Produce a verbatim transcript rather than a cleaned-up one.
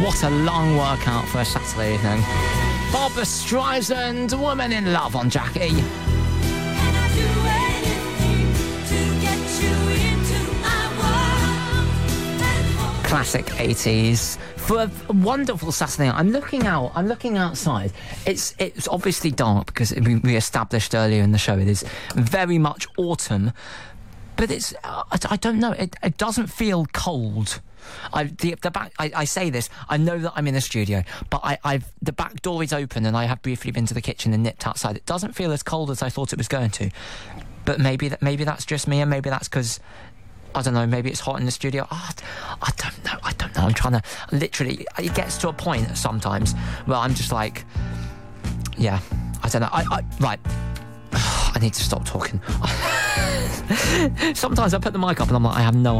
What a long workout for a Saturday evening. Barbra Streisand, Woman in Love on Jackie. Classic eighties for a wonderful Saturday night. I'm looking out. I'm looking outside. It's it's obviously dark because we, we established earlier in the show it is very much autumn, but it's I, I don't know. It, it doesn't feel cold. I the, the back. I, I say this. I know that I'm in a studio, but I, I've the back door is open and I have briefly been to the kitchen and nipped outside. It doesn't feel as cold as I thought it was going to, but maybe that maybe that's just me, and maybe that's because. I don't know, maybe it's hot in the studio. Oh, I don't know, I don't know. I'm trying to, literally, it gets to a point sometimes where I'm just like, yeah, I don't know. I, I right, I need to stop talking. Sometimes I put the mic up and I'm like, I have no